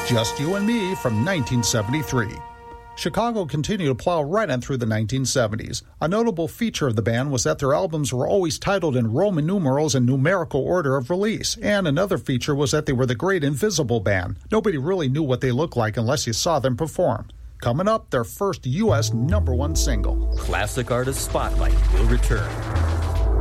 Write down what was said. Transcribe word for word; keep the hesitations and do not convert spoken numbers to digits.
Just You and Me from nineteen seventy-three. Chicago continued to plow right on through the nineteen seventies. A notable feature of the band was that their albums were always titled in Roman numerals and numerical order of release. And another feature was that they were the Great Invisible Band. Nobody really knew what they looked like unless you saw them perform. Coming up, their first U S number one single. Classic Artist Spotlight will return.